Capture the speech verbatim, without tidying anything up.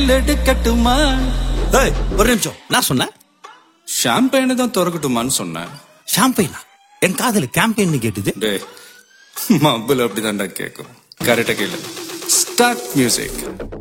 கையில் எடுக்கட்டுமா? ஏய், ஒரு நிமிஷம். நான் சொன்னேன் ஷாம்பெயினை தான் திறக்கட்டுமான்னு சொன்னேன். ஷாம்பெயினா? என் காதல கேம்பெயின் கேட்டுது. டே மబ్బுல அப்படிதான்டா கேட்கும். கரெக்டா கேளு. Start music.